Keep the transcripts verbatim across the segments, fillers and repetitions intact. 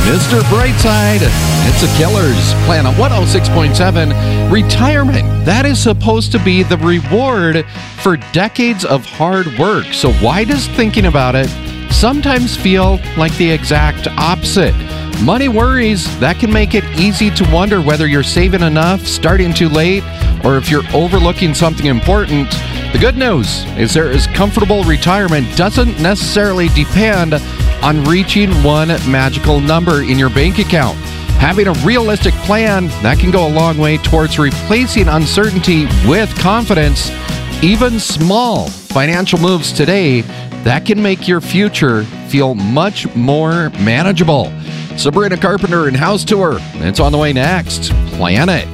Mister Brightside. It's a Killers. Plan on one oh six point seven. Retirement. That is supposed to be the reward for decades of hard work. So why does thinking about it sometimes feel like the exact opposite? Money worries, that can make it easy to wonder whether you're saving enough, starting too late, or if you're overlooking something important. The good news is there is comfortable retirement doesn't necessarily depend on reaching one magical number in your bank account. Having a realistic plan, that can go a long way towards replacing uncertainty with confidence. Even small financial moves today, that can make your future feel much more manageable. Sabrina Carpenter and House Tour. It's on the way next. Plan it.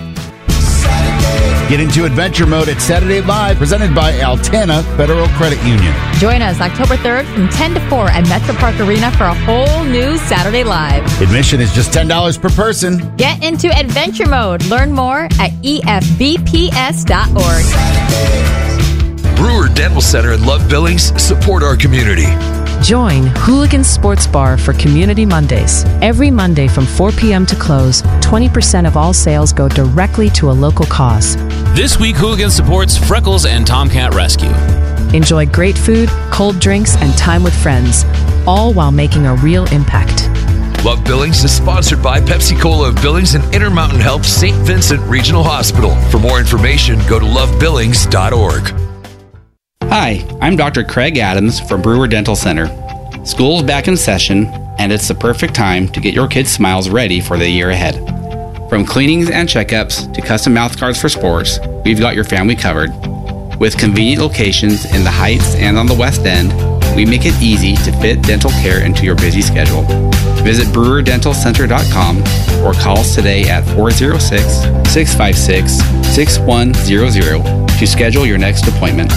Get into adventure mode at Saturday Live, presented by Altana Federal Credit Union. Join us October third from ten to four at Metro Park Arena for a whole new Saturday Live. Admission is just ten dollars per person. Get into adventure mode. Learn more at E F B P S dot org. Brewer Dental Center and Love Billings support our community. Join Hooligan Sports Bar for Community Mondays. Every Monday from four p.m. to close, twenty percent of all sales go directly to a local cause. This week, Hooligan supports Freckles and Tomcat Rescue. Enjoy great food, cold drinks, and time with friends, all while making a real impact. Love Billings is sponsored by Pepsi Cola of Billings and Intermountain Health Saint Vincent Regional Hospital. For more information, go to love billings dot org. Hi, I'm Doctor Craig Adams from Brewer Dental Center. School's back in session, and it's the perfect time to get your kids' smiles ready for the year ahead. From cleanings and checkups to custom mouth guards for sports, we've got your family covered. With convenient locations in the Heights and on the West End, we make it easy to fit dental care into your busy schedule. Visit brewer dental center dot com or call us today at four oh six, six five six, six one zero zero to schedule your next appointment.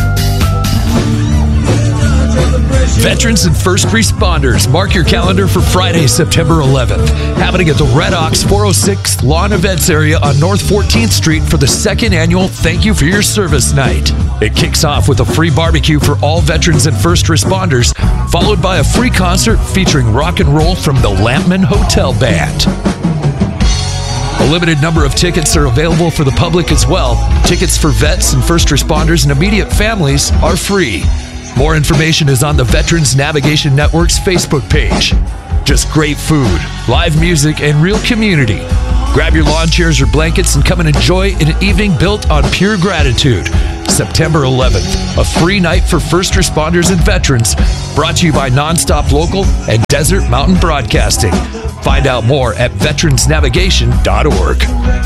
Veterans and first responders, mark your calendar for Friday, September eleventh. Happening at the Red Ox four oh six Lawn Events area on North fourteenth Street for the second annual Thank You for Your Service Night. It kicks off with a free barbecue for all veterans and first responders, followed by a free concert featuring rock and roll from the Lampman Hotel Band. A limited number of tickets are available for the public as well. Tickets for vets and first responders and immediate families are free. More information is on the Veterans Navigation Network's Facebook page. Just great food, live music, and real community. Grab your lawn chairs or blankets and come and enjoy an evening built on pure gratitude. September eleventh, a free night for first responders and veterans, brought to you by Nonstop Local and Desert Mountain Broadcasting. Find out more at veterans navigation dot org.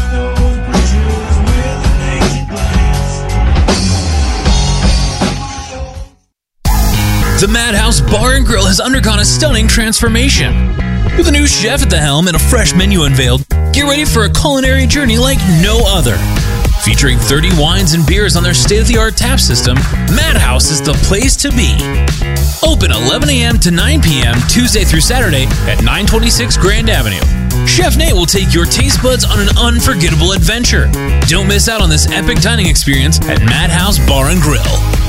The Madhouse Bar and Grill has undergone a stunning transformation. With a new chef at the helm and a fresh menu unveiled, get ready for a culinary journey like no other. Featuring thirty wines and beers on their state-of-the-art tap system, Madhouse is the place to be. Open eleven a.m. to nine p.m. Tuesday through Saturday at nine twenty-six Grand Avenue. Chef Nate will take your taste buds on an unforgettable adventure. Don't miss out on this epic dining experience at Madhouse Bar and Grill.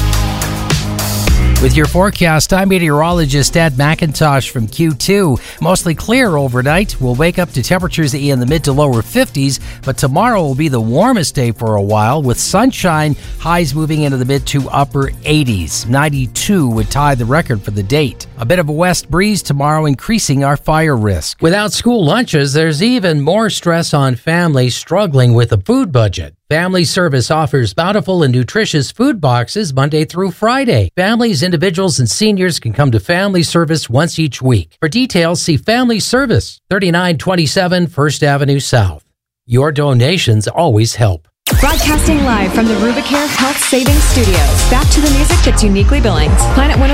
With your forecast, I'm meteorologist Ed McIntosh from Q two. Mostly clear overnight. We'll wake up to temperatures in the mid to lower fifties, but tomorrow will be the warmest day for a while with sunshine, highs moving into the mid to upper eighties. ninety-two would tie the record for the date. A bit of a west breeze tomorrow, increasing our fire risk. Without school lunches, there's even more stress on families struggling with a food budget. Family Service offers bountiful and nutritious food boxes Monday through Friday. Families, individuals, and seniors can come to Family Service once each week. For details, see Family Service, thirty-nine twenty-seven First Avenue South. Your donations always help. Broadcasting live from the Rubicare Health Savings Studios. Back to the music that's uniquely Billings. Planet one